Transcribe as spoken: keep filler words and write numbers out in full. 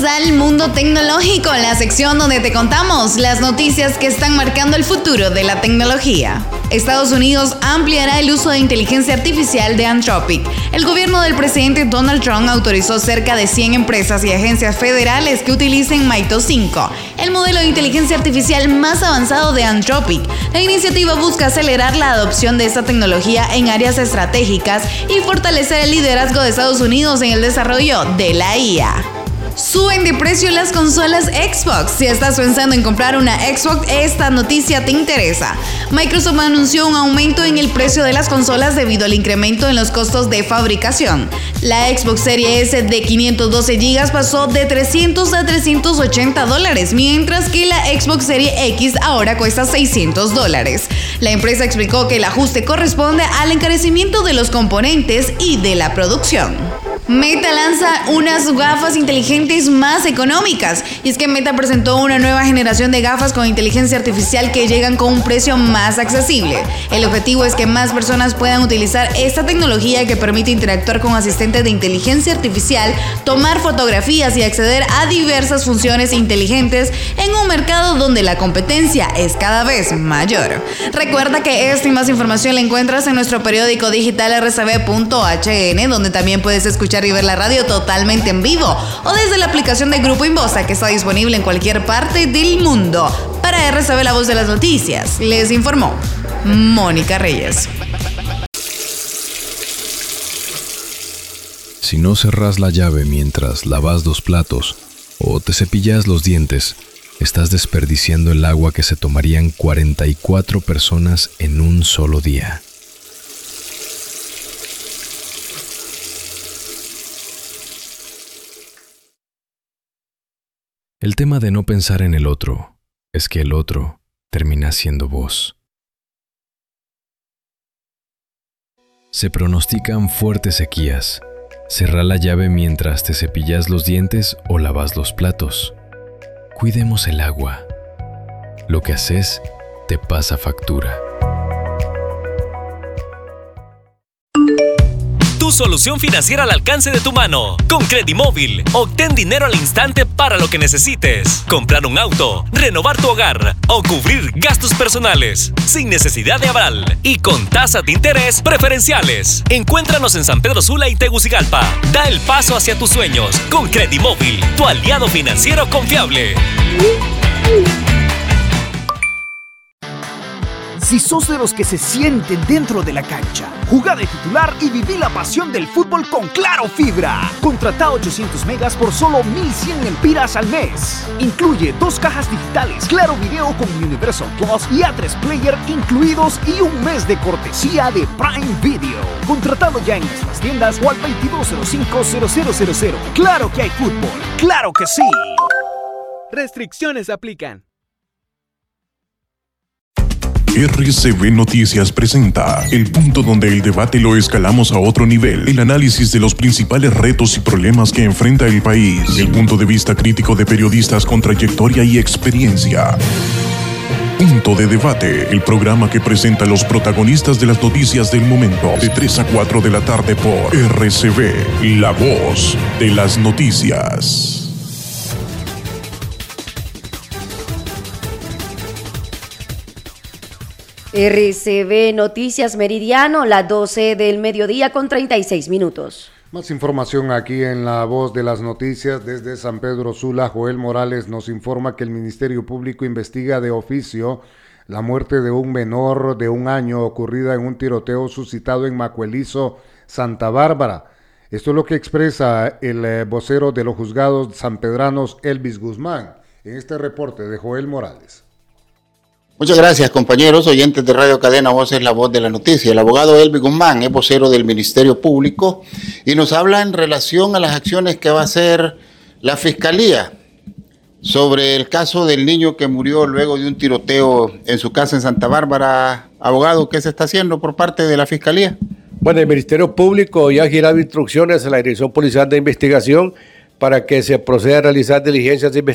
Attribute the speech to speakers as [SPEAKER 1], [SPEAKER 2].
[SPEAKER 1] al mundo tecnológico, la sección donde te contamos las noticias que están marcando el futuro de la tecnología. Estados Unidos ampliará el uso de inteligencia artificial de Anthropic. El gobierno del presidente Donald Trump autorizó cerca de cien empresas y agencias federales que utilicen Mito cinco, el modelo de inteligencia artificial más avanzado de Anthropic. La iniciativa busca acelerar la adopción de esta tecnología en áreas estratégicas y fortalecer el liderazgo de Estados Unidos en el desarrollo de la I A. Suben de precio las consolas Xbox. Si estás pensando en comprar una Xbox, esta noticia te interesa. Microsoft anunció un aumento en el precio de las consolas debido al incremento en los costos de fabricación. La Xbox Series S de quinientos doce gigas pasó de trescientos a trescientos ochenta dólares, mientras que la Xbox Series X ahora cuesta seiscientos dólares. La empresa explicó que el ajuste corresponde al encarecimiento de los componentes y de la producción. Meta lanza unas gafas inteligentes más económicas. Y es que Meta presentó una nueva generación de gafas con inteligencia artificial que llegan con un precio más accesible. El objetivo es que más personas puedan utilizar esta tecnología que permite interactuar con asistentes de inteligencia artificial, tomar fotografías y acceder a diversas funciones inteligentes en un mercado donde la competencia es cada vez mayor. Recuerda que esta y más información la encuentras en nuestro periódico digital r c b punto h n, donde también puedes escuchar y ver la radio totalmente en vivo, o desde la aplicación de Grupo Inbosa, que está disponible en cualquier parte del mundo. Para R C B, la voz de las noticias, les informó Mónica Reyes.
[SPEAKER 2] Si no cerrás la llave mientras lavas los platos o te cepillas los dientes, estás desperdiciando el agua que se tomarían cuarenta y cuatro personas en un solo día. El tema de no pensar en el otro es que el otro termina siendo vos. Se pronostican fuertes sequías. Cerrá la llave mientras te cepillas los dientes o lavas los platos. Cuidemos el agua. Lo que haces te pasa factura.
[SPEAKER 3] Tu solución financiera al alcance de tu mano. Con Credimóvil, obtén dinero al instante para lo que necesites. Comprar un auto, renovar tu hogar o cubrir gastos personales. Sin necesidad de aval y con tasas de interés preferenciales. Encuéntranos en San Pedro Sula y Tegucigalpa. Da el paso hacia tus sueños con Credimóvil, tu aliado financiero confiable.
[SPEAKER 4] Si sos de los que se sienten dentro de la cancha, jugá de titular y viví la pasión del fútbol con Claro Fibra. Contratá ochocientos megas por solo mil cien lempiras al mes. Incluye dos cajas digitales, Claro Video con Universal Plus y A tres Player incluidos y un mes de cortesía de Prime Video. Contratado ya en nuestras tiendas o al veintidós cero cinco cero cero cero cero. Claro que hay fútbol, claro que sí.
[SPEAKER 5] Restricciones aplican.
[SPEAKER 6] R C B Noticias presenta el punto donde el debate lo escalamos a otro nivel, el análisis de los principales retos y problemas que enfrenta el país, el punto de vista crítico de periodistas con trayectoria y experiencia. Punto de Debate, el programa que presenta a los protagonistas de las noticias del momento, de tres a cuatro de la tarde por R C B, la voz de las noticias.
[SPEAKER 7] R C B Noticias Meridiano, las doce del mediodía con treinta y seis minutos.
[SPEAKER 8] Más información aquí en La Voz de las Noticias. Desde San Pedro Sula, Joel Morales nos informa que el Ministerio Público investiga de oficio la muerte de un menor de un año ocurrida en un tiroteo suscitado en Macuelizo, Santa Bárbara. Esto es lo que expresa el eh, vocero de los juzgados sanpedranos, Elvis Guzmán, en este reporte de Joel Morales.
[SPEAKER 9] Muchas gracias, compañeros oyentes de Radio Cadena Voz, es la voz de la noticia. El abogado Elvis Guzmán es vocero del Ministerio Público y nos habla en relación a las acciones que va a hacer la Fiscalía sobre el caso del niño que murió luego de un tiroteo en su casa en Santa Bárbara. Abogado, ¿qué se está haciendo por parte de la Fiscalía?
[SPEAKER 10] Bueno, el Ministerio Público ya ha girado instrucciones a la Dirección Policial de Investigación para que se proceda a realizar diligencias de investigación